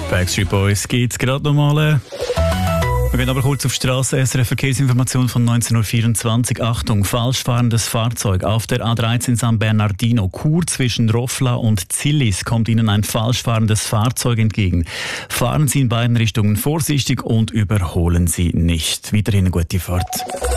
Backstreet Boys geht's gerade nochmal. Wir gehen aber kurz auf die Straße. Erste Verkehrsinformation von 19.24 Uhr. Achtung, falsch fahrendes Fahrzeug. Auf der A13 San Bernardino, Chur zwischen Rofla und Zillis, kommt Ihnen ein falsch fahrendes Fahrzeug entgegen. Fahren Sie in beiden Richtungen vorsichtig und überholen Sie nicht. Weiterhin eine gute Fahrt.